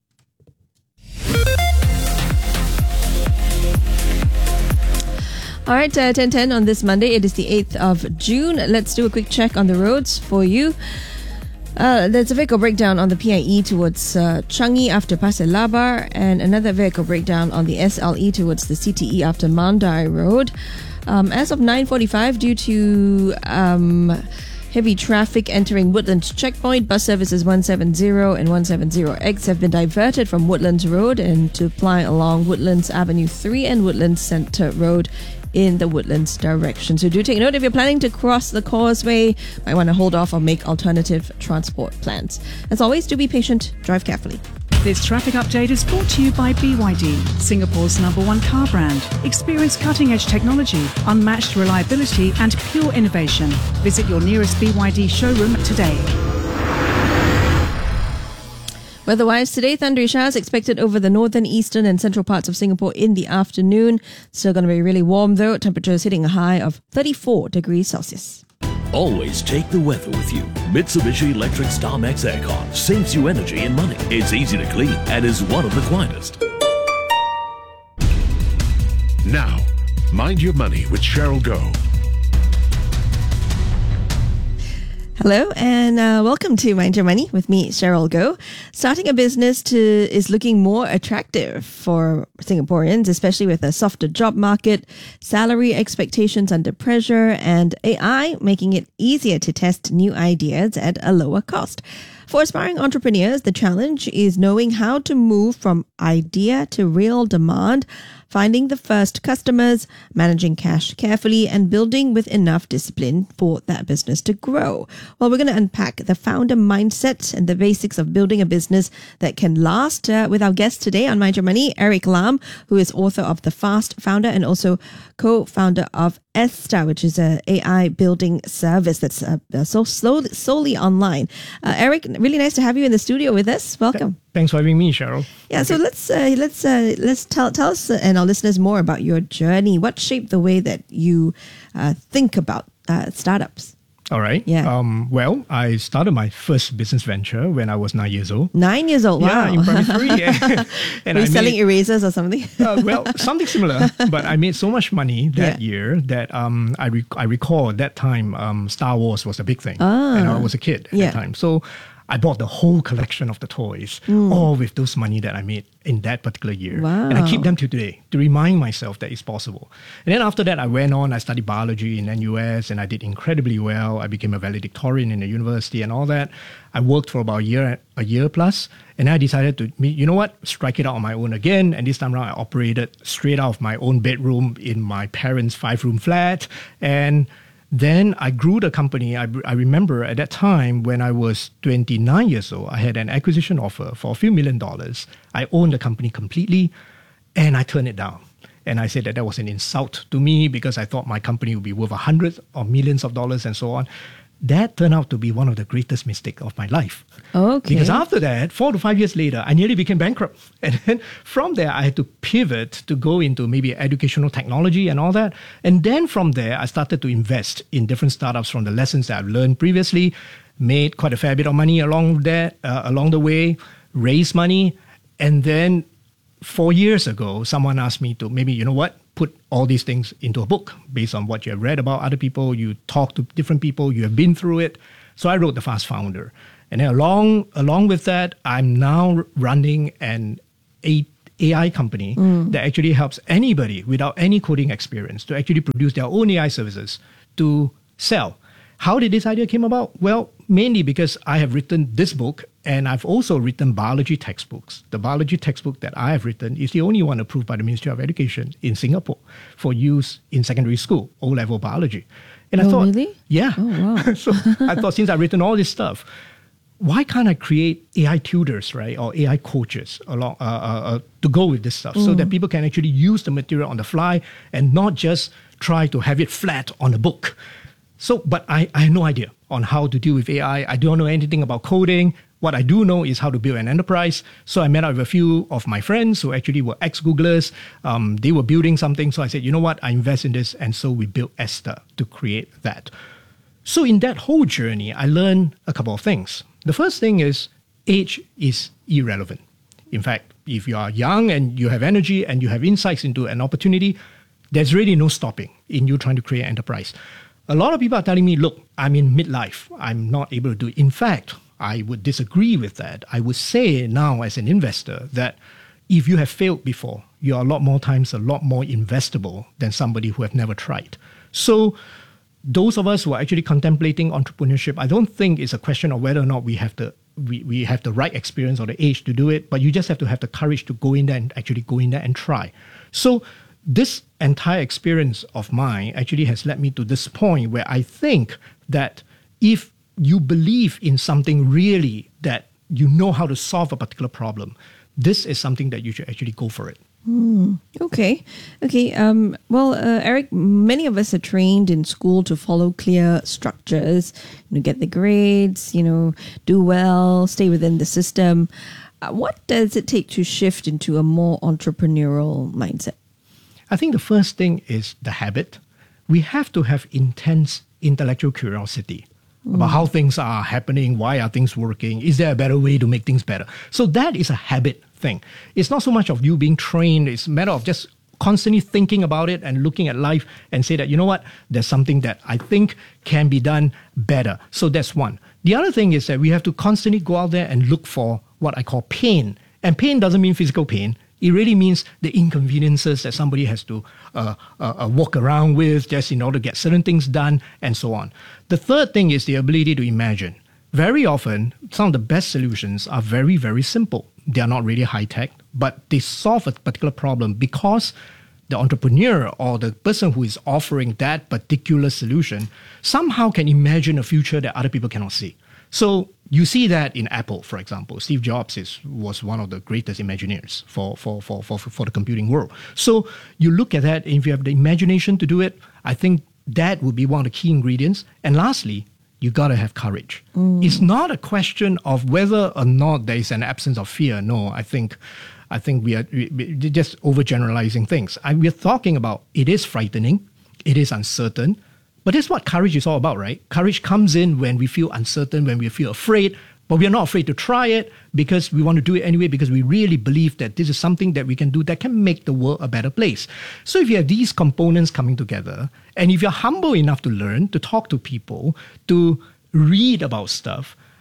All right, uh, ten ten on this Monday. It is the eighth of June. Let's do a quick check on the roads for you. Uh, there's a vehicle breakdown on the P I E towards uh, Changi after Pasir Labar, and another vehicle breakdown on the S L E towards the C T E after Mandai Road. Um, as of nine forty-five, due to um, heavy traffic entering Woodlands Checkpoint, bus services one seventy and one seventy X have been diverted from Woodlands Road and to ply along Woodlands Avenue three and Woodlands Centre Road in the Woodlands direction. So do take note if you're planning to cross the causeway, might want to hold off or make alternative transport plans. As always, do be patient, drive carefully. This traffic update is brought to you by B Y D, Singapore's number one car brand. Experience cutting-edge technology, unmatched reliability and pure innovation. Visit your nearest B Y D showroom today. Weather-wise, today, thundery showers expected over the northern, eastern and central parts of Singapore in the afternoon. Still going to be really warm though. Temperatures hitting a high of thirty-four degrees Celsius. Always take the weather with you. Mitsubishi Electric StarMax Aircon saves you energy and money. It's easy to clean and is one of the quietest. Now, Mind Your Money with Cheryl Goh. Hello and uh, welcome to Mind Your Money with me, Cheryl Goh. Starting a business to is looking more attractive for Singaporeans, especially with a softer job market, salary expectations under pressure, and A I making it easier to test new ideas at a lower cost. For aspiring entrepreneurs, the challenge is knowing how to move from idea to real demand, finding the first customers, managing cash carefully, and building with enough discipline for that business to grow. Well, we're going to unpack the founder mindset and the basics of building a business that can last uh, with our guest today on Mind Your Money, Eric Lam, who is author of The Fast Founder and also co-founder of Esta, which is a AI building service that's uh, so slowly, solely online. Uh, Eric, really nice to have you in the studio with us. Welcome. Thanks for having me, Cheryl. Yeah, okay. so let's uh, let's uh, let's tell tell us and our listeners more about your journey. What shaped the way that you uh, think about uh, startups? All right. Yeah. Um, well, I started my first business venture when I was nine years old. Nine years old. Wow. Yeah, in primary three. Yeah. And Were you I selling made, erasers or something? uh, well, something similar. But I made so much money that yeah. year that um, I re- I recall at that time um, Star Wars was a big thing, ah. and I was a kid at yeah. that time. So I bought the whole collection of the toys, Mm. all with those money that I made in that particular year. Wow. And I keep them to today to remind myself that it's possible. And then after that, I went on, I studied biology in N U S, and I did incredibly well. I became a valedictorian in the university and all that. I worked for about a year, a year plus, and I decided to, you know what, strike it out on my own again. And this time around, I operated straight out of my own bedroom in my parents' five-room flat. And then I grew the company. I, I remember at that time when I was twenty-nine years old, I had an acquisition offer for a few million dollars. I owned the company completely, and I turned it down. And I said that that was an insult to me because I thought my company would be worth hundreds of millions of dollars and so on. That turned out to be one of the greatest mistakes of my life. Okay. Because after that, four to five years later, I nearly became bankrupt. And then from there, I had to pivot to go into maybe educational technology and all that. And then from there, I started to invest in different startups from the lessons that I've learned previously, made quite a fair bit of money along that, uh, along the way, raised money. And then four years ago, someone asked me to maybe, you know what, put all these things into a book based on what you have read about other people, you talk to different people, you have been through it. So I wrote The Fast Founder. And then along along with that, I'm now running an A I company Mm. that actually helps anybody without any coding experience to actually produce their own A I services to sell. How did this idea came about? Well, mainly because I have written this book and I've also written biology textbooks. The biology textbook that I have written is the only one approved by the Ministry of Education in Singapore for use in secondary school, O-level biology. And I Oh, thought, really? yeah. Oh, wow. So I thought since I've written all this stuff, why can't I create A I tutors, right, or A I coaches along uh, uh, uh, to go with this stuff so Mm. that people can actually use the material on the fly and not just try to have it flat on a book. So, but I, I have no idea on how to deal with A I. I don't know anything about coding. What I do know is how to build an enterprise. So I met up with a few of my friends who actually were ex-Googlers. Um, they were building something. So I said, you know what, I invest in this. And so we built Esther to create that. So in that whole journey, I learned a couple of things. The first thing is age is irrelevant. In fact, if you are young and you have energy and you have insights into an opportunity, there's really no stopping in you trying to create an enterprise. A lot of people are telling me, look, I'm in midlife. I'm not able to do it. In fact, I would disagree with that. I would say now as an investor that if you have failed before, you are a lot more times a lot more investable than somebody who have never tried. So those of us who are actually contemplating entrepreneurship, I don't think it's a question of whether or not we have the we, we have the right experience or the age to do it, but you just have to have the courage to go in there and actually go in there and try. So this entire experience of mine actually has led me to this point where I think that if you believe in something really that you know how to solve a particular problem, this is something that you should actually go for it. Hmm. Okay. Okay. Um, well, uh, Eric, many of us are trained in school to follow clear structures, you know, get the grades, you know, do well, stay within the system. Uh, what does it take to shift into a more entrepreneurial mindset? I think the first thing is the habit. We have to have intense intellectual curiosity about how things are happening, why are things working, is there a better way to make things better? So that is a habit thing. It's not so much of you being trained, it's a matter of just constantly thinking about it and looking at life and say that, you know what, there's something that I think can be done better. So that's one. The other thing is that we have to constantly go out there and look for what I call pain. And pain doesn't mean physical pain. It really means the inconveniences that somebody has to uh, uh, uh, walk around with just in order to get certain things done and so on. The third thing is the ability to imagine. Very often, some of the best solutions are very, very simple. They are not really high-tech, but they solve a particular problem because the entrepreneur or the person who is offering that particular solution somehow can imagine a future that other people cannot see. So you see that in Apple, for example. Steve Jobs is, was one of the greatest Imagineers for, for, for, for, for the computing world. So you look at that, and if you have the imagination to do it, I think that would be one of the key ingredients. And lastly, you got to have courage. Mm. It's not a question of whether or not there is an absence of fear. No, I think I think we are we, we're just overgeneralizing things. I, we're talking about it is frightening, it is uncertain, but that's what courage is all about, right? Courage comes in when we feel uncertain, when we feel afraid, but we're not afraid to try it because we want to do it anyway, because we really believe that this is something that we can do that can make the world a better place. So if you have these components coming together, and if you're humble enough to learn, to talk to people, to read about stuff,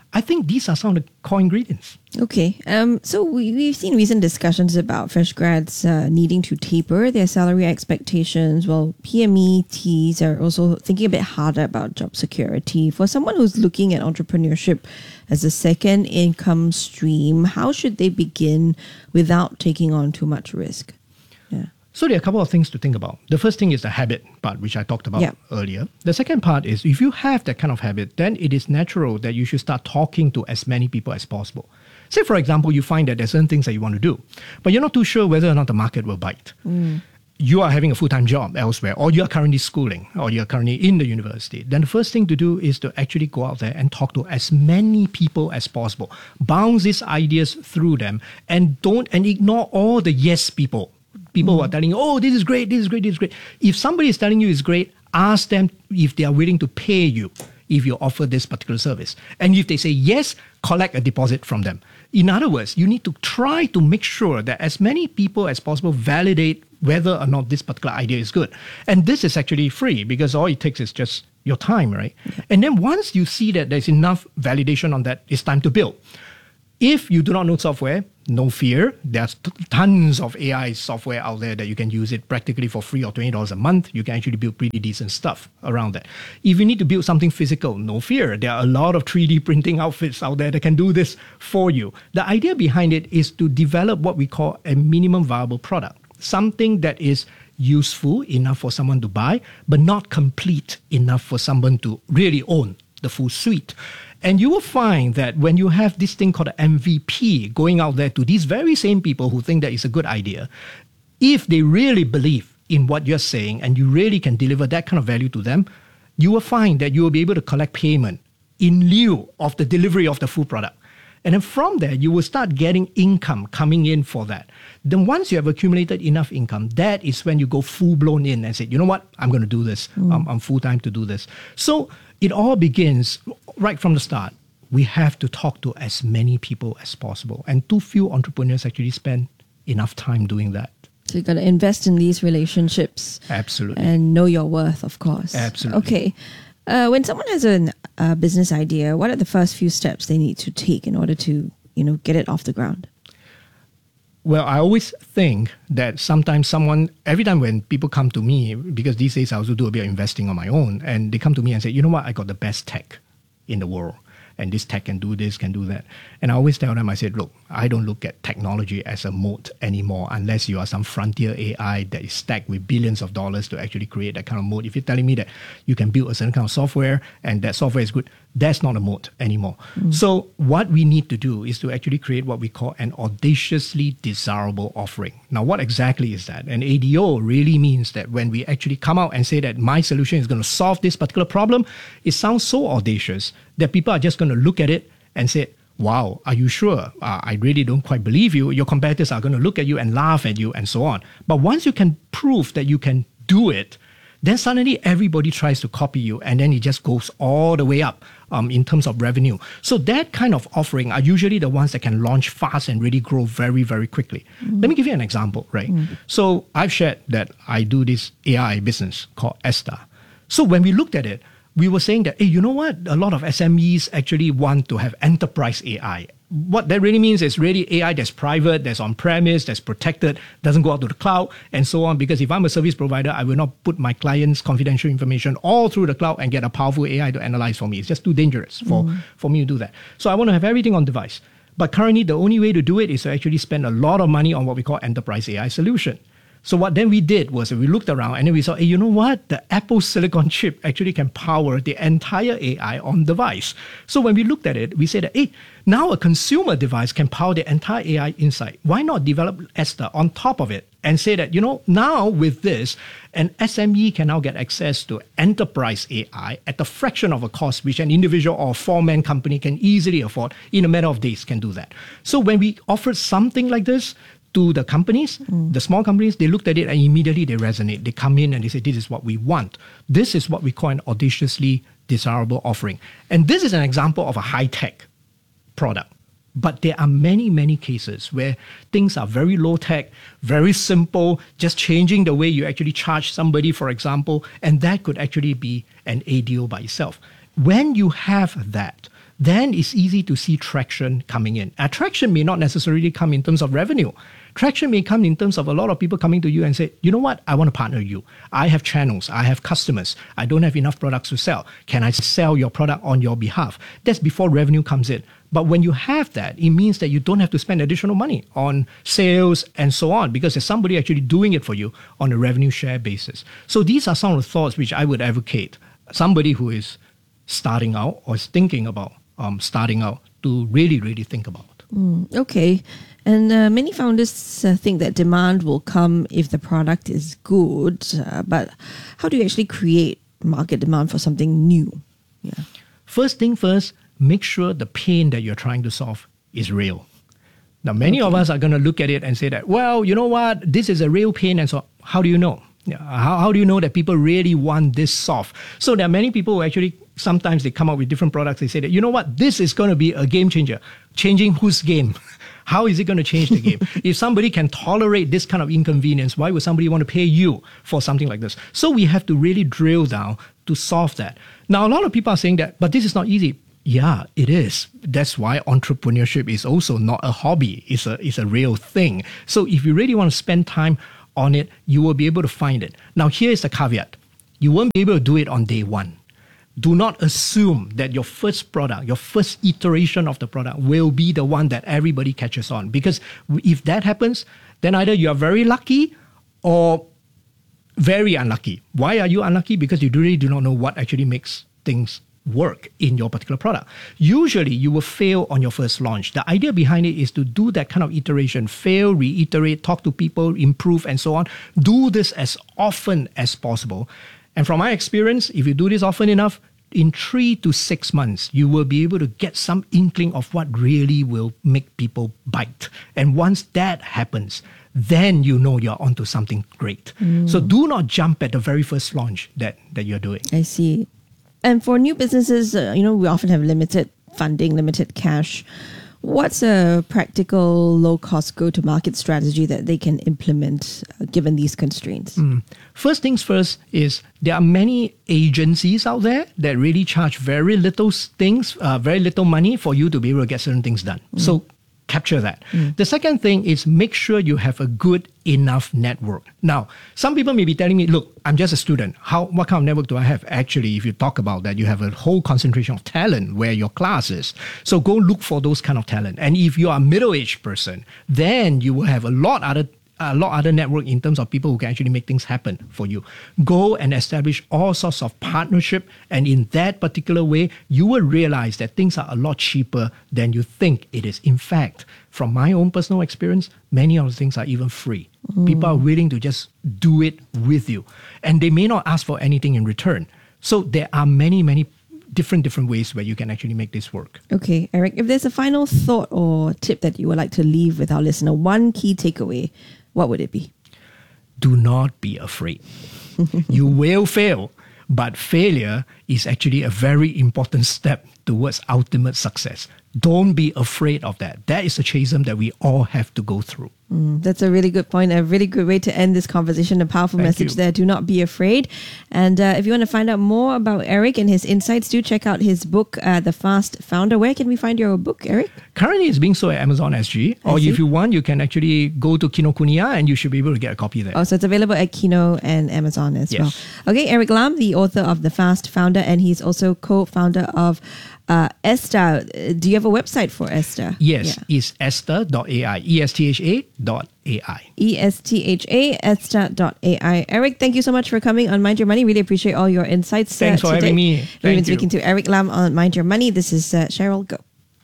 I think these are some of the core ingredients. Okay. Um, so we, we've seen recent discussions about fresh grads uh, needing to taper their salary expectations, while P M E Ts are also thinking a bit harder about job security. For someone who's looking at entrepreneurship as a second income stream, how should they begin without taking on too much risk? Yeah. So there are a couple of things to think about. The first thing is the habit part, which I talked about Yeah. earlier. The second part is if you have that kind of habit, then it is natural that you should start talking to as many people as possible. Say, for example, you find that there's certain things that you want to do, but you're not too sure whether or not the market will bite. Mm. You are having a full-time job elsewhere, or you are currently schooling, or you're currently in the university. Then the first thing to do is to actually go out there and talk to as many people as possible. Bounce these ideas through them, and don't and ignore all the yes people. People who are telling you, oh, this is great, this is great, this is great. If somebody is telling you it's great, ask them if they are willing to pay you if you offer this particular service. And if they say yes, collect a deposit from them. In other words, you need to try to make sure that as many people as possible validate whether or not this particular idea is good. And this is actually free because all it takes is just your time, right? Yeah. And then once you see that there's enough validation on that, it's time to build. If you do not know software, no fear. There's t- tons of A I software out there that you can use it practically for free or twenty dollars a month. You can actually build pretty decent stuff around that. If you need to build something physical, no fear. There are a lot of three D printing outfits out there that can do this for you. The idea behind it is to develop what we call a minimum viable product. Something that is useful enough for someone to buy, but not complete enough for someone to really own the full suite. And you will find that when you have this thing called an M V P going out there to these very same people who think that it's a good idea, if they really believe in what you're saying and you really can deliver that kind of value to them, you will find that you will be able to collect payment in lieu of the delivery of the full product. And then from there, you will start getting income coming in for that. Then once you have accumulated enough income, that is when you go full-blown in and say, you know what, I'm going to do this. Mm. I'm, I'm full-time to do this. So it all begins right from the start. We have to talk to as many people as possible. And too few entrepreneurs actually spend enough time doing that. So you got to invest in these relationships. Absolutely. And know your worth, of course. Absolutely. Okay. Uh, when someone has a uh, business idea, what are the first few steps they need to take in order to, you know, get it off the ground? Well, I always think that sometimes someone, every time when people come to me, because these days I also do a bit of investing on my own, and they come to me and say, you know what, I got the best tech in the world. And this tech can do this, can do that. And I always tell them, I said, look, I don't look at technology as a moat anymore unless you are some frontier A I that is stacked with billions of dollars to actually create that kind of moat. If you're telling me that you can build a certain kind of software and that software is good, that's not a moat anymore. Mm. So what we need to do is to actually create what we call an audaciously desirable offering. Now, what exactly is that? An A D O really means that when we actually come out and say that my solution is going to solve this particular problem, it sounds so audacious that people are just going to look at it and say, wow, are you sure? Uh, I really don't quite believe you. Your competitors are going to look at you and laugh at you and so on. But once you can prove that you can do it, then suddenly everybody tries to copy you, and then it just goes all the way up um, in terms of revenue. So that kind of offering are usually the ones that can launch fast and really grow very, very quickly. Mm. Let me give you an example, right? Mm. So I've shared that I do this A I business called Esta. So when we looked at it, we were saying that, hey, you know what? A lot of S M Es actually want to have enterprise A I. What that really means is really A I that's private, that's on-premise, that's protected, doesn't go out to the cloud, and so on. Because if I'm a service provider, I will not put my client's confidential information all through the cloud and get a powerful A I to analyze for me. It's just too dangerous for, mm. for me to do that. So I want to have everything on device. But currently, the only way to do it is to actually spend a lot of money on what we call enterprise A I solution. So what then we did was we looked around and then we saw, hey, you know what? The Apple Silicon chip actually can power the entire A I on device. So when we looked at it, we said that, hey, now a consumer device can power the entire A I inside. Why not develop Esta on top of it and say that, you know, now with this, an S M E can now get access to enterprise A I at a fraction of a cost, which an individual or four-man company can easily afford in a matter of days can do that. So when we offered something like this to the companies, mm. the small companies, they looked at it and immediately they resonate. They come in and they say, this is what we want. This is what we call an audaciously desirable offering. And this is an example of a high-tech product. But there are many, many cases where things are very low-tech, very simple, just changing the way you actually charge somebody, for example, and that could actually be an A D O by itself. When you have that, then it's easy to see traction coming in. Attraction may not necessarily come in terms of revenue. Traction may come in terms of a lot of people coming to you and say, you know what, I want to partner you. I have channels, I have customers, I don't have enough products to sell. Can I sell your product on your behalf? That's before revenue comes in. But when you have that, it means that you don't have to spend additional money on sales and so on, because there's somebody actually doing it for you on a revenue share basis. So these are some of the thoughts which I would advocate somebody who is starting out or is thinking about um, starting out to really, really think about. Mm, okay. And uh, many founders uh, think that demand will come if the product is good. Uh, but how do you actually create market demand for something new? Yeah. First thing first, make sure the pain that you're trying to solve is real. Now, many okay. of us are going to look at it and say that, well, you know what, this is a real pain. And so how do you know? Yeah, how, how do you know that people really want this solved? So there are many people who actually, sometimes they come up with different products. They say that, you know what, this is going to be a game changer. Changing whose game? How is it going to change the game? If somebody can tolerate this kind of inconvenience, why would somebody want to pay you for something like this? So we have to really drill down to solve that. Now, a lot of people are saying that, but this is not easy. Yeah, it is. That's why entrepreneurship is also not a hobby. It's a, it's a real thing. So if you really want to spend time on it, you will be able to find it. Now, here's the caveat. You won't be able to do it on day one. Do not assume that your first product, your first iteration of the product will be the one that everybody catches on. Because if that happens, then either you are very lucky or very unlucky. Why are you unlucky? Because you really do not know what actually makes things work in your particular product. Usually you will fail on your first launch. The idea behind it is to do that kind of iteration, fail, reiterate, talk to people, improve, and so on. Do this as often as possible. And from my experience, if you do this often enough, in three to six months, you will be able to get some inkling of what really will make people bite. And once that happens, then you know you're onto something great. Mm. So do not jump at the very first launch that, that you're doing. I see. And for new businesses, uh, you know, we often have limited funding, limited cash. What's a practical, low-cost go-to-market strategy that they can implement uh, given these constraints? Mm. First things first is there are many agencies out there that really charge very little things, uh, very little money for you to be able to get certain things done. Mm. So capture that. Mm. The second thing is make sure you have a good enough network. Now, some people may be telling me, look, I'm just a student. How, what kind of network do I have? Actually, if you talk about that, you have a whole concentration of talent where your class is. So go look for those kind of talent. And if you are a middle-aged person, then you will have a lot other a lot other network in terms of people who can actually make things happen for you. Go and establish all sorts of partnership. And in that particular way, you will realize that things are a lot cheaper than you think it is. In fact, from my own personal experience, many of the things are even free. Mm. People are willing to just do it with you. And they may not ask for anything in return. So there are many, many different, different ways where you can actually make this work. Okay, Eric, if there's a final thought or tip that you would like to leave with our listener, one key takeaway, what would it be? Do not be afraid. You will fail, but failure is actually a very important step towards ultimate success. Don't be afraid of that. That is a chasm that we all have to go through. Mm, that's a really good point, a really good way to end this conversation, a powerful Thank message you. there. Do not be afraid. And uh, if you want to find out more about Eric and his insights, do check out his book, uh, The Fast Founder. Where can we find your book, Eric? Currently, it's being sold at Amazon S G. Or if you want, you can actually go to Kinokuniya and you should be able to get a copy there. Oh, so it's available at Kino and Amazon as Yes. well. Okay, Eric Lam, the author of The Fast Founder, and he's also co-founder of uh, Esther. Do you have a website for Esther? Yes, Yeah. it's Esther dot A I, E S T H A dot A I. E S T H A, Esther dot A I. Eric, thank you so much for coming on Mind Your Money. Really appreciate all your insights. Thanks uh, for today. having me. We've Thank been you. speaking to Eric Lam on Mind Your Money. This is uh, Cheryl Go.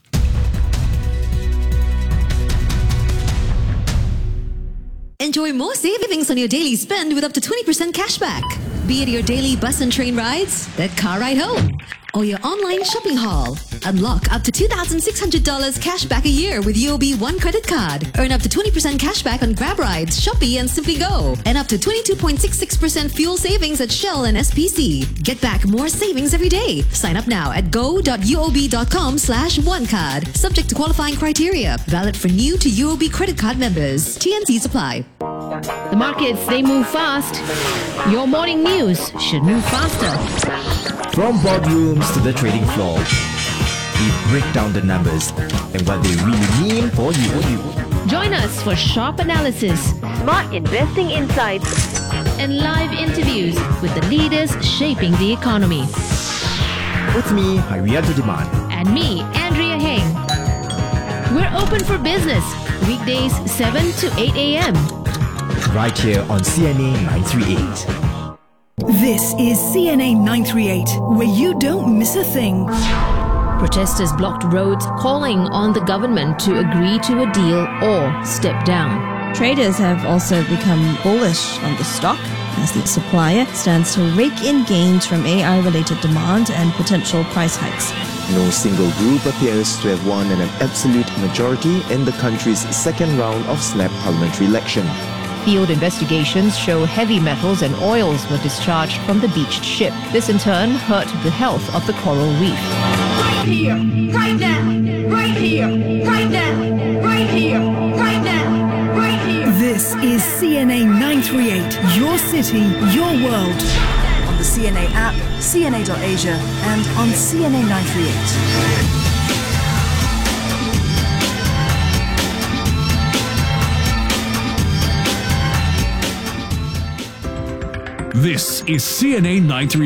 Enjoy more savings on your daily spend with up to twenty percent cashback. Be it your daily bus and train rides, that car ride home, or your online shopping haul. Unlock up to two thousand six hundred dollars cashback a year with U O B One credit card. Earn up to twenty percent cashback on Grab rides, Shopee, and Simply Go. And up to twenty-two point six six percent fuel savings at Shell and S P C. Get back more savings every day. Sign up now at go dot u o b dot com slash one card. Subject to qualifying criteria. Valid for new to U O B credit card members. T N Cs apply. The markets, they move fast. Your morning news should move faster. From boardrooms to the trading floor, We break down the numbers and what they really mean for you. Join us for sharp analysis, Smart investing insights. and live interviews with the leaders shaping the economy. With me, Harianto Demand. And me, Andrea Heng. We're open for business, weekdays seven to eight a.m. Right here on C N A nine thirty-eight. This is C N A nine thirty-eight, where you don't miss a thing. Protesters blocked roads, calling on the government to agree to a deal or step down. Traders have also become bullish on the stock as the supplier stands to rake in gains from A I-related demand and potential price hikes. No single group appears to have won an absolute majority in the country's second round of snap parliamentary election. Field investigations show heavy metals and oils were discharged from the beached ship. This in turn hurt the health of the coral reef. Right here, right now, right here, right now, right here, right now, right here. This is C N A nine thirty-eight, your city, your world. On the C N A app, C N A dot Asia, and on C N A nine thirty-eight. This is C N A nine thirty-eight.